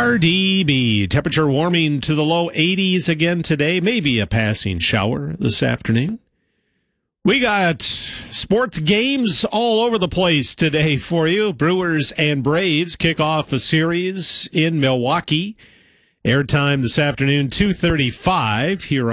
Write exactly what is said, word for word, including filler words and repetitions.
R D B. Temperature warming to the low eighties again today. Maybe a passing shower this afternoon. We got sports games all over the place today for you. Brewers and Braves kick off a series in Milwaukee. Airtime this afternoon, two thirty-five here